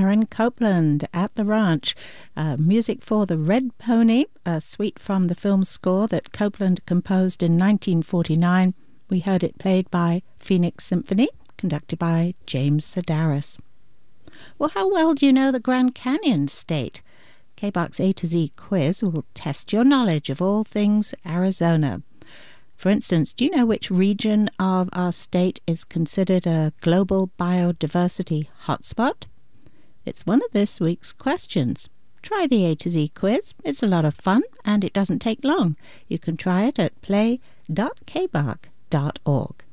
Aaron Copland at the Ranch. Music for The Red Pony, a suite from the film score that Copland composed in 1949. We heard it played by Phoenix Symphony, conducted by James Sedaris. Well, how well do you know the Grand Canyon State? K-Box A to Z quiz will test your knowledge of all things Arizona. For instance, do you know which region of our state is considered a global biodiversity hotspot? It's one of this week's questions. Try the A to Z quiz. It's a lot of fun and it doesn't take long. You can try it at play.kbark.org.